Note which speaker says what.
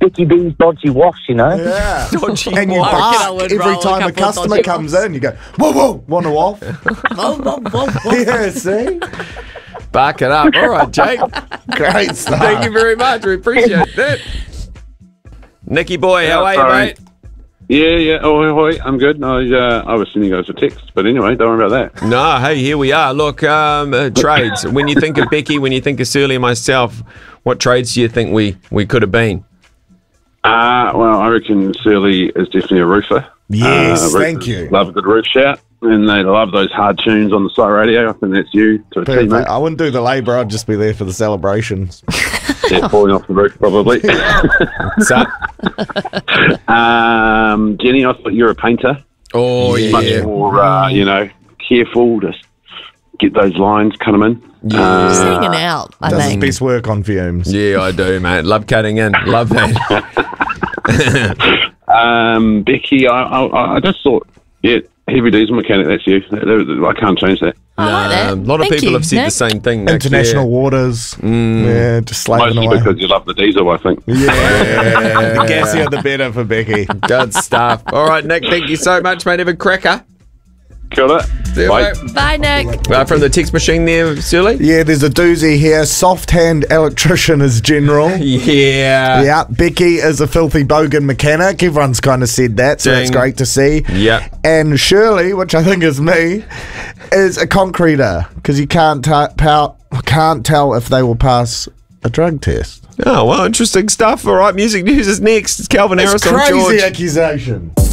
Speaker 1: Bicky B's dodgy wash, you know.
Speaker 2: Yeah.
Speaker 3: Dodgy
Speaker 2: And you
Speaker 3: wash.
Speaker 2: bark every time a customer comes in. You go, whoa, whoa, want to off? Yeah, see?
Speaker 3: Bark it up. All right, Jake.
Speaker 2: Great stuff.
Speaker 3: Thank you very much. We appreciate that. Nicky boy, how are you, mate?
Speaker 4: Yeah. Oh, I'm good. I was sending you guys a text, but anyway, don't worry about that.
Speaker 3: No, hey, here we are. Look, trades. When you think of Becky, when you think of Surly and myself, what trades do you think we could have been?
Speaker 4: Well, I reckon Surly is definitely a roofer.
Speaker 2: Yes, thank you.
Speaker 4: Love a good roof shout, and they love those hard tunes on the site radio. I think that's you to a T, mate.
Speaker 2: I wouldn't do the labour. I'd just be there for the celebrations.
Speaker 4: Yeah, falling off the roof probably.
Speaker 3: What's up?
Speaker 4: Jenny, I thought you were a painter.
Speaker 3: Oh, yeah.
Speaker 4: Much more, careful to get those lines, cut them in.
Speaker 5: Just hanging out, I
Speaker 2: Does his
Speaker 5: think.
Speaker 2: best work on fumes.
Speaker 3: Yeah, I do, mate. Love cutting in. Love that.
Speaker 4: Becky, I just thought, heavy diesel mechanic, that's you. I can't change that.
Speaker 5: I like that.
Speaker 3: A lot of
Speaker 5: Thank
Speaker 3: people
Speaker 5: you,
Speaker 3: have said
Speaker 5: Nick.
Speaker 3: the same thing, Nick.
Speaker 2: International waters. Yeah, just slaving
Speaker 4: Mostly
Speaker 2: away.
Speaker 4: because you love the diesel, I think.
Speaker 2: Yeah, the gassier the better for Becky.
Speaker 3: Good stuff. All right, Nick, thank you so much, mate. Have a cracker.
Speaker 4: Kill it.
Speaker 3: See you,
Speaker 4: Bye.
Speaker 3: mate.
Speaker 5: Bye, Nick.
Speaker 3: From the text machine there, Surly?
Speaker 2: Yeah, there's a doozy here. Soft hand electrician is general.
Speaker 3: Yeah.
Speaker 2: Yeah, Becky is a filthy bogan mechanic. Everyone's kind of said that, so that's
Speaker 3: Ding.
Speaker 2: great to see.
Speaker 3: Yeah.
Speaker 2: And Shirley, which I think is me, is a concreter because you can't tell if they will pass a drug test.
Speaker 3: Oh, well, interesting stuff. All right, music news is next. It's Calvin Harris
Speaker 2: It's
Speaker 3: on
Speaker 2: crazy
Speaker 3: George.
Speaker 2: accusation.